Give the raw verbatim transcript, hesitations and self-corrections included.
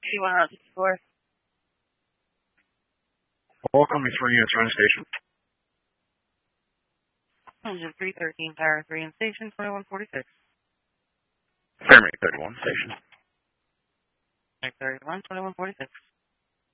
Taxi one out sixty-four. Welcome to three units, running station. Engine three thirteen, Tower three in station, twenty-one forty-six. Fairmate thirty-one, station. thirty-one, twenty-one forty-six.